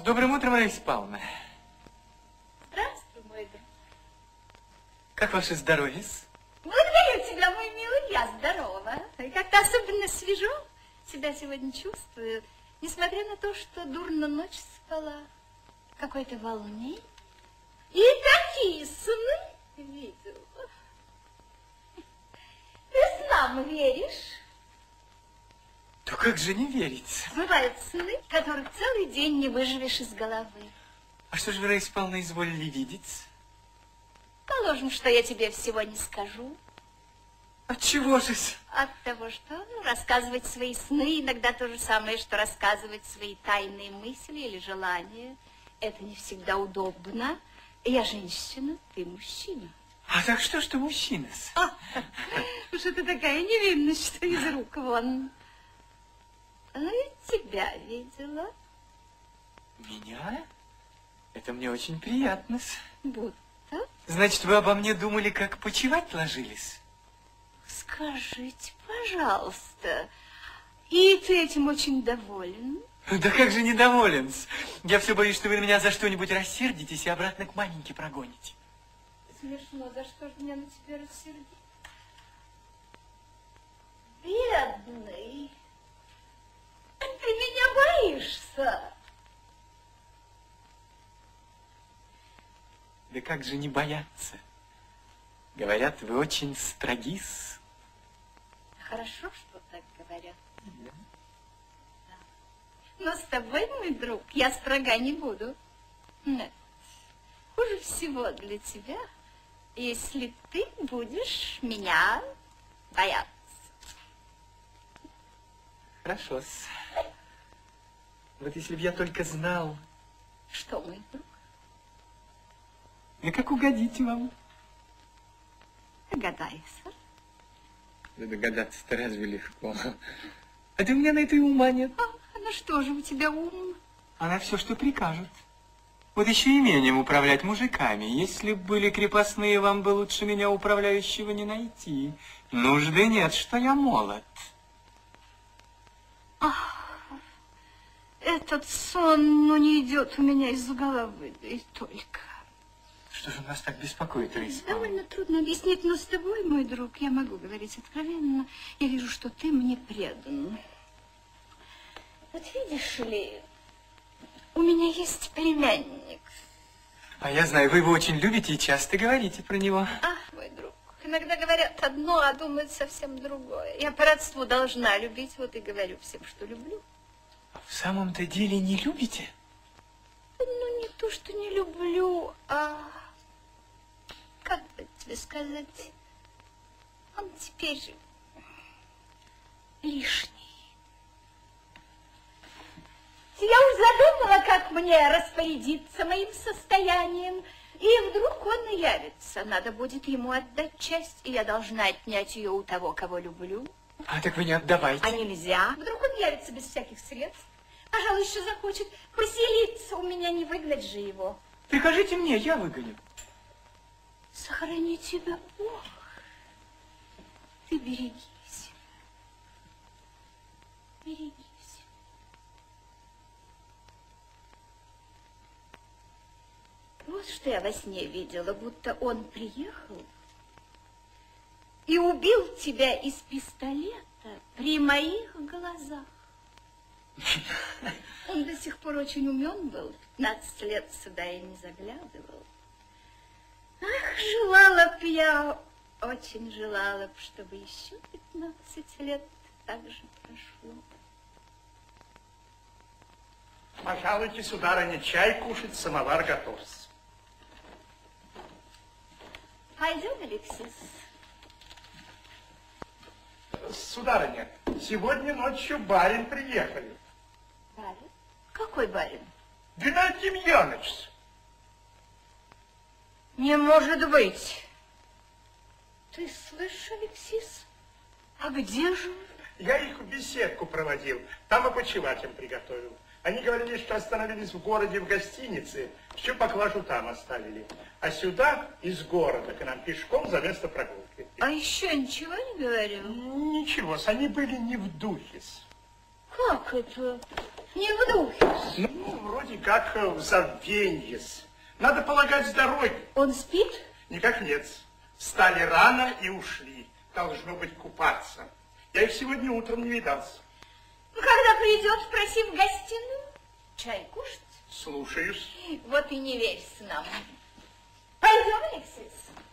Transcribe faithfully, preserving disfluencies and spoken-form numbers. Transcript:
Добрым утром, Раиса Павловна. Здравствуй, мой друг. Как ваше здоровье? Благодарю тебя, мой милый, я здорова. И как-то особенно свежо себя сегодня чувствую, несмотря на то, что дурно ночь спала. Какое-то волнение. И такие сны видел. Ты снам веришь? То как же не верить? Бывают сны, которых целый день не выживешь из головы. А что же вы, Раиса Павловна, изволили видеть? Положим, что я тебе всего не скажу. От чего же? От того, что ну, рассказывать свои сны иногда то же самое, что рассказывать свои тайные мысли или желания. Это не всегда удобно. Я женщина, ты мужчина. А так что ж ты мужчина? А, уж это такая невинность, что из рук вон. Ну, и тебя видела. Меня? Это мне очень приятно. Будто. Значит, вы обо мне думали, как почивать ложились? Скажите, пожалуйста, и ты этим очень доволен? Да как же недоволен? Я все боюсь, что вы на меня за что-нибудь рассердитесь и обратно к маменьке прогоните. Смешно, за что же меня на тебя рассердить? Бедный, ты меня боишься? Да как же не бояться? Говорят, вы очень строги-с. Хорошо, что так говорят. Да. Да. Но с тобой, мой друг, я строга не буду. Нет. Хуже всего для тебя, если ты будешь меня бояться. Хорошо-с. Вот если бы я только знал... Что, мой друг? И как угодить вам? Догадайся. Да догадаться-то разве легко? А ты у меня на это и ума нет. А, ну что же у тебя ум? Она все, что прикажет. Вот еще имением управлять мужиками. Если б были крепостные, вам бы лучше меня управляющего не найти. Нужды нет, что я молод. Ах, этот сон, ну, не идет у меня из головы, да и только. Что же нас так беспокоит, Раиса Павловна? Довольно трудно объяснить, но с тобой, мой друг, я могу говорить откровенно. Я вижу, что ты мне предан. Вот видишь ли, у меня есть племянник. А я знаю, вы его очень любите и часто говорите про него. Ах, мой друг, иногда говорят одно, а думают совсем другое. Я по родству должна любить, вот и говорю всем, что люблю. А в самом-то деле не любите? Ну, не то, что не люблю, а... Как бы тебе сказать? Он теперь лишний. Я уж задумала, как мне распорядиться моим состоянием. И вдруг он и явится. Надо будет ему отдать часть, и я должна отнять ее у того, кого люблю. А так вы не отдавайте. А нельзя. Вдруг он явится без всяких средств. Пожалуй, еще захочет поселиться. У меня не выгнать же его. Прикажите мне, я выгоню. Сохрани тебя Бог. Ты берегись. Берегись. Вот что я во сне видела, будто он приехал и убил тебя из пистолета при моих глазах. Он до сих пор очень умен был, пятнадцать лет сюда и не заглядывал. Ах, желала б я, очень желала б, чтобы еще пятнадцать лет так же прошло. Пожалуйте, сударыня, чай кушать, самовар готов. Пойдем, Алексис. Сударыня, сегодня ночью барин приехали. Барин? Какой барин? Геннадий Демьяныч. Не может быть. Ты слышишь, Алексис? А где же? Я их в беседку проводил, там и почевать им приготовил. Они говорили, что остановились в городе в гостинице, всю поклажу там оставили. А сюда, из города, к нам пешком за место прогулки. А еще ничего не говорил? Ничего, они были не в духе. Как это? Не в духе. Ну, вроде как в забвенье. Надо полагать, здоровье. Он спит? Никак нет. Встали рано и ушли. Должно быть купаться. Я их сегодня утром не видался. Ну, когда придет, спроси в гостиную. Чай кушать? Слушаюсь. Вот и не верь с нам. Пойдем, Алексей.